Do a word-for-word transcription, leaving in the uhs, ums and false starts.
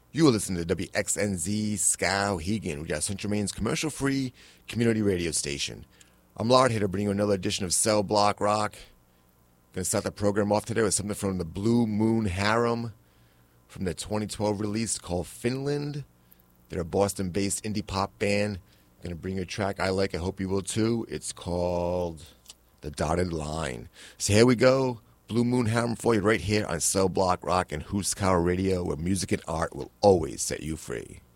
You are listening to W X N Z Skowhegan. We got Central Maine's commercial-free community radio station. I'm Lard here to bring you another edition of Cell Block Rock. Going to start the program off today with something from the Blue Moon Harem from their twenty twelve release called Finland. They're a Boston-based indie pop band. Going to bring you a track I like. I hope you will too. It's called The Dotted Line. So here we go. Blue Moon Harem for you right here on Cell Block Rock and Huskar Radio, where music and art will always set you free.